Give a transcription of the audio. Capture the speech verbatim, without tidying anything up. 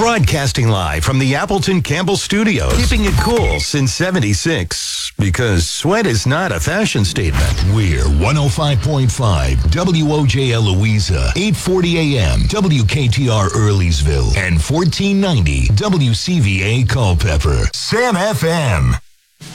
Broadcasting live from the Appleton Campbell Studios. Keeping it cool since seventy-six. Because sweat is not a fashion statement. We're one oh five point five W O J L Louisa, eight forty A M W K T R Earlysville, and fourteen ninety W C V A Culpeper. Sam F M.